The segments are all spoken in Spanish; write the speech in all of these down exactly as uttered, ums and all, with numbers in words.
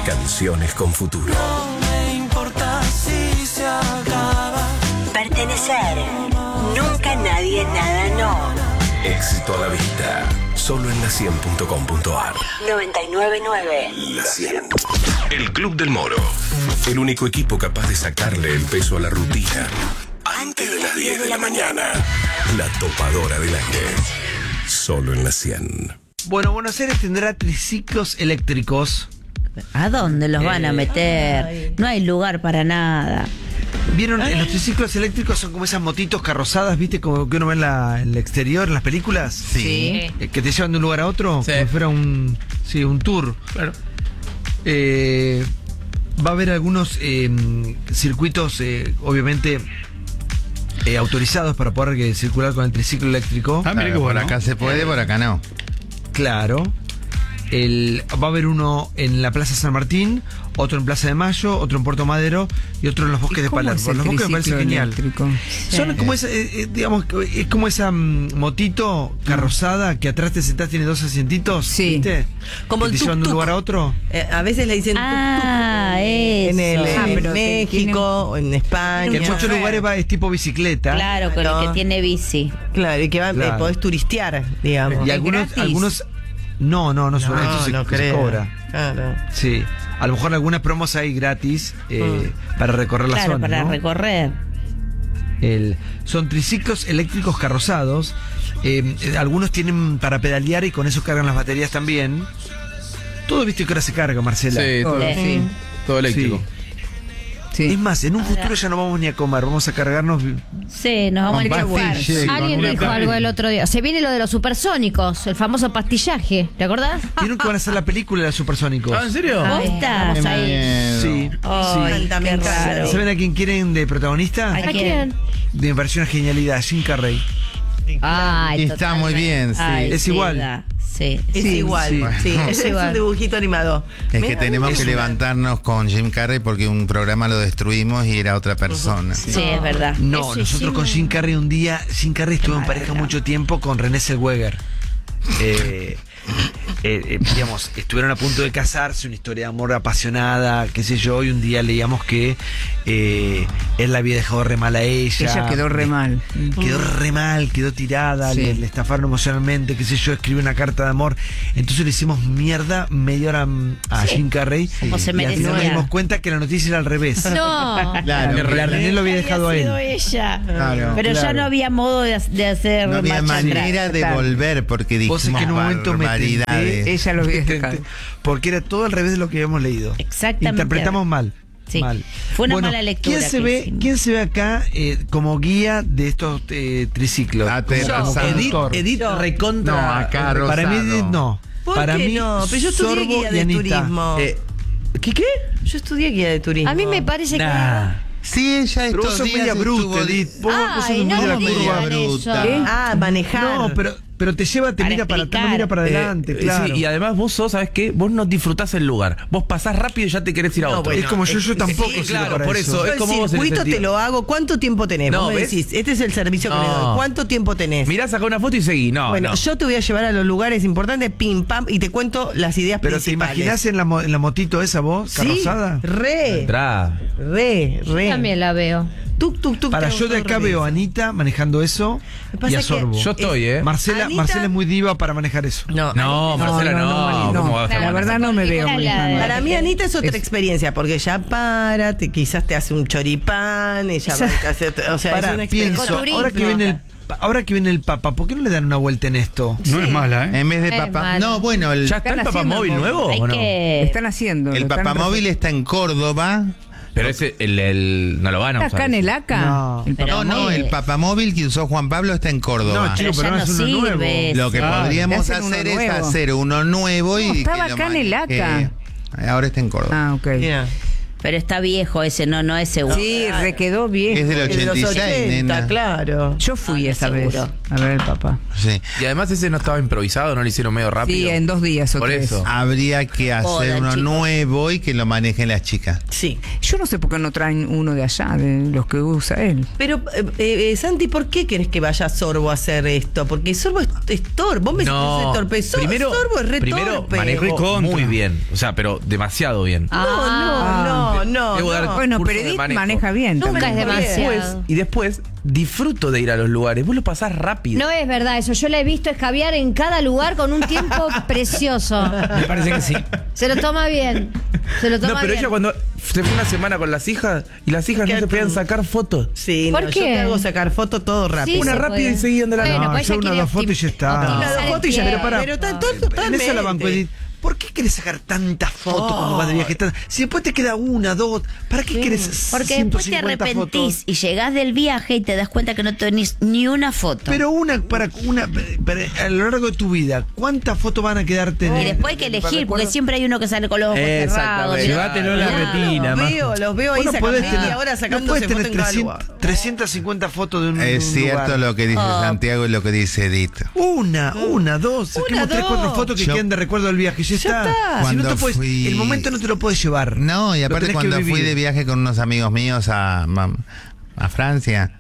Canciones con futuro. No me importa si se acaba. Pertenecer. Nunca nadie, nada, no. Éxito a la vista. Solo en la cien punto com punto ar. noventa y nueve punto nueve. La cien. El Club del Moro. El único equipo capaz de sacarle el peso a la rutina. Antes de las diez de la mañana. La topadora del aire. Solo en la cien. Bueno, Buenos Aires tendrá triciclos eléctricos. ¿A dónde los van a meter? Ay. No hay lugar para nada. ¿Vieron? Ay. Los triciclos eléctricos son como esas motitos carrozadas, ¿viste? Como que uno ve en, la, en el exterior, en las películas. Sí. Eh, que te llevan de un lugar a otro, Sí. como si fuera un, sí, un tour. Claro. Eh, va a haber algunos eh, circuitos, eh, obviamente, eh, autorizados para poder eh, circular con el triciclo eléctrico. Ah, mira que Por bueno. acá se puede, por acá no. Claro. El, va a haber uno en la Plaza San Martín, otro en Plaza de Mayo, otro en Puerto Madero y otro en los bosques de Palermo. Los bosques me parece genial. Son como esa, eh, eh, digamos, es como esa mm, motito carrozada que atrás te sentás, tiene dos asientitos, Sí. ¿viste? Como que el te llevan de un tuk-tuk. lugar a otro. Eh, a veces le dicen Ah, eso. en, el, Ah, en pero México, o en España. Que en muchos lugares va, es tipo bicicleta. Claro, con Claro. el que tiene bici. Claro, y que va, Claro. eh, podés turistear, digamos. Y algunos, gratis? algunos. No, no, no, sobre esto se, no se creo. cobra. Claro. Sí. A lo mejor algunas promos hay gratis eh, para recorrer la Claro, zona. para ¿no? recorrer. El, son triciclos eléctricos carrozados. Eh, eh, algunos tienen para pedalear y con eso cargan las baterías también. Todo, viste que ahora se carga, Marcela. Sí, todo, Sí. sí, todo eléctrico. Es más, en un futuro ya no vamos ni a comer, vamos a cargarnos. Sí, nos vamos a ir a jugar. pastillas. Alguien Con una dijo cabeza. algo el otro día. Se viene lo de los supersónicos, el famoso pastillaje. ¿Te acordás? ¿Vieron que van a hacer la película de los supersónicos? Ah, ¿en serio? Ahí está. Qué Ahí. miedo. Sí, Ay, sí. También qué raro. ¿Saben a quién quieren de protagonista? ¿A ¿A quién? quién? De me pareció una genialidad, Jim Carrey. Ay, Y está muy bien, sí. Ay, Es sí, igual. da. Sí. Es Sí, igual, sí. sí. Es, es igual. un dibujito animado. Es Mira, que tenemos es que una- levantarnos con Jim Carrey porque un programa lo destruimos y era otra persona. Sí, es verdad. No, Eso nosotros hicimos. con Jim Carrey un día, Jim Carrey estuvo en pareja mucho tiempo con René Zellweger. Eh, eh, eh, digamos, estuvieron a punto de casarse, una historia de amor apasionada, qué sé yo, y un día leíamos que eh, él la había dejado re mal a ella. Ella quedó re mal. Quedó re mal, quedó tirada, Sí. le, le estafaron emocionalmente, qué sé yo, escribió una carta de amor. Entonces le hicimos mierda media hora mm, a Jim Carrey. Como se y al final merecía. nos dimos cuenta que la noticia era al revés. No. Claro, Que la René lo había dejado a él. sido ella. Claro, Pero ya claro. no había modo de, de hacer no había marcha manera atrás. de Claro. volver porque Vos es dijimos que en un momento me barbaridades. tenté, Ella lo había me dejado. tenté, porque era todo al revés de lo que habíamos leído. Exactamente. Interpretamos mal. Sí. mal. Fue una mala lectura ¿Quién se que ve, hicimos. ¿quién se ve acá eh, como guía de estos eh, triciclos? Aterrazando. Como Edith, conductor. Edith recontra. No, acá Para mí, Rosado. no. ¿Por Para qué mí, no? Pero yo estudié Sorbo guía y de Anita. turismo. Eh, ¿Qué qué? Yo estudié guía de turismo. A mí me parece Nah. Sí, ella Pero vos estos sos días media bruta, estuvo- Edith. Vos, vos sos Ay, muy no de la me curva. digan bruta. eso. ¿Qué? Ah, manejar. No, pero, pero te lleva, te Para mira para atrás, no explicar. mira para adelante, Eh, claro. sí, y además vos sos, ¿sabes qué? Vos no disfrutás el lugar. Vos pasás rápido y ya te querés ir a No, otro. bueno, es como yo, yo tampoco sí, sirvo claro, para por eso. Yo Es como el vos en ese circuito te sentido. lo hago. ¿Cuánto tiempo tenés? No, Vos me ¿ves? decís, este es el servicio que No. le doy. ¿Cuánto tiempo tenés? Mirá, saca una foto y seguí. No, bueno, no. yo te voy a llevar a los lugares importantes, pim, pam, y te cuento las ideas Pero ¿te principales. imaginás en la, mo- en la motito esa vos, Sí, carrozada? re, Entrá. re, re. También la veo. Tuk, tuk, tuk, Para te yo de hago acá todo veo a revés. Anita manejando eso Me pasa y a que- Sorbo. Yo estoy, ¿eh? Marcela, Anita- Marcela es muy diva para manejar eso. No, No, Anita- Marcela, no. no, no, ¿Cómo no. vas a La manejar? verdad no me veo La- manejando. Para mí Anita es otra Es- experiencia, porque ella para, te, quizás te hace un choripán, ella va a hacer, o sea, Para, es una experiencia. pienso, Turismo. ahora que viene el pa- ahora que viene el Papa, ¿por qué no le dan una vuelta en esto? Eh, No es mala, ¿eh? En vez de Es papá. malo. No, bueno, el, ¿Ya está el Están haciendo papamóvil el nuevo Hay o no? que... Están haciendo. el lo están papamóvil está en Córdoba. Pero ese, el, el, no lo van a ¿Está usar. acá en el A C A? No. El Pero No, no, muy- el papamóvil que usó Juan Pablo está en Córdoba. No, chico, Pero pero ya no no es uno sirve nuevo. eso. Lo que Ah, podríamos le hacen uno hacer es nuevo. hacer uno nuevo y No, que estaba lo acá en el maneje. A C A. Ahora está en Córdoba. Ah, ok. Mira. Pero está viejo ese, no, no es seguro. Sí, requedó viejo. Es del ochenta y seis, nena. Claro. Yo fui Ah, no, esa seguro. vez a ver el papá. Sí. Y además ese no estaba improvisado, no lo hicieron medio rápido. Sí, en dos días o Por tres. eso. Habría que hacer Joder, uno chicos. nuevo y que lo manejen las chicas. Sí. Yo no sé por qué no traen uno de allá, de los que usa él. Pero, eh, eh, Santi, ¿por qué querés que vaya Sorbo a hacer esto? Porque Sorbo es, es torpe. Vos me decís que es torpe. Sor- primero, Sorbo es re primero torpe. manejó muy bien, o sea, pero demasiado bien. Ah, No, no, Debo no. dar no. Bueno, curso pero de Edith manejo. maneja bien. Nunca también. es demasiado. Después, y después disfruto de ir a los lugares, vos lo pasás rápido. No es verdad eso. Yo la he visto escabiar en cada lugar con un tiempo precioso. Me parece que sí. Se lo toma bien. Se lo toma No, pero bien. ella cuando se fue una semana con las hijas y las hijas no ¿Qué se podían tú? sacar fotos. Sí, ¿Por no, qué? yo te hago sacar fotos todo rápido. Sí, Una se rápida puede. y seguían de la Bueno, No, pues yo ella una quiere dos fotos y ya está. optimizar Una dos el fotos y ya, tiempo. pero para- pero está todo En esa la totalmente. banco, Edith. ¿Por qué querés sacar tantas fotos cuando vas de viaje? Tan- Si después te queda una, dos, ¿para qué querés Porque después te ciento cincuenta arrepentís fotos? y llegás del viaje y te das cuenta que no tenés ni una foto. Pero una para una para- a lo largo de tu vida, ¿cuántas fotos van a quedarte? en y el- después hay que para elegir, porque recuerdo? siempre hay uno que sale con los ojos cerrados. Exactamente. mira. Llévatelo la Claro. retina, Los Majo. veo, los veo ahí Vos no sacando podés tener, ahora no sacándose podés tener fotos en cada trescientas, lugar. trescientas cincuenta fotos de un, de Es un cierto lugar. lo que dice Oh. Santiago y lo que dice Edith. Una, una, dos, saquemos tres, dos. cuatro fotos que Yo- quedan de recuerdo del viaje. Ya, está. está. Si no Cuando te puedes, fui- el momento no te lo puedes llevar. No, y Lo aparte tenés que cuando fui vivir. de viaje con unos amigos míos a, a Francia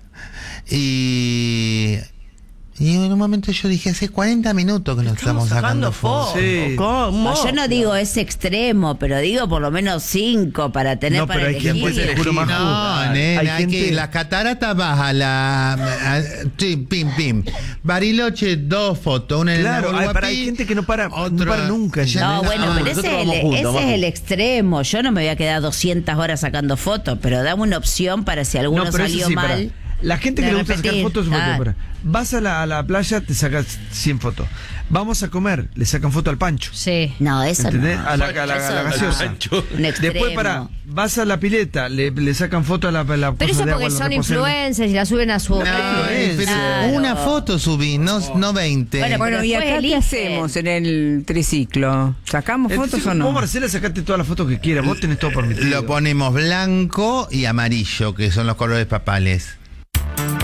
y, y en un momento yo dije, hace cuarenta minutos que nos estamos sacando fotos. Sí. ¿Cómo? No, yo no digo es extremo, pero digo por lo menos cinco para tener No, para pero hay elegir. quien puede elegir más. No, nena, Hay hay gente- que las cataratas vas a la a- sí, pim pim. Bariloche dos fotos, una en Claro, el hay, Nahuel para, Huapi, hay gente que no para, no otra- para nunca. Ya No, nena, bueno, ah, pero ese, nosotros es el, vamos juntos, ese es vamos. el extremo. Yo no me voy a quedar doscientas horas sacando fotos, pero dame una opción para si alguno No, pero eso salió sí, mal. pará. La gente que de le gusta sacar repetir. fotos, Ah. fotos, vas a la, a la playa, te sacas cien fotos. Vamos a comer, le sacan foto al Pancho. Sí. No, eso ¿Entendés? no. A la, a la- a la Eso no. gaseosa. Un extremo. Después, para, vas a la pileta, le, le sacan foto a la, a la Pero cosa eso de agua, porque los son reposeros. influencers y la suben a su... No, es, pero claro. una foto subí, no, no veinte. Bueno, Bueno, ¿y después acá qué eligen. hacemos en el triciclo? ¿Sacamos Entonces, fotos o Vos, no? Marcela, sacate todas las fotos que quieras. Vos tenés todo permitido. Lo ponemos blanco y amarillo, que son los colores papales.